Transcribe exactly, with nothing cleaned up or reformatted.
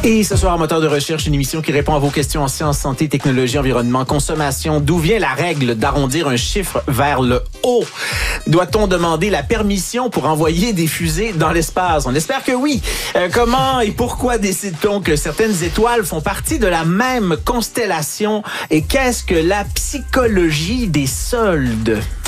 Et ce soir, Moteur de recherche, une émission qui répond à vos questions en sciences, santé, technologie, environnement, consommation. D'où vient la règle d'arrondir un chiffre vers le haut? Doit-on demander la permission pour envoyer des fusées dans l'espace? On espère que oui. Euh, comment et pourquoi décide-t-on que certaines étoiles font partie de la même constellation? Et qu'est-ce que la psychologie des soldes?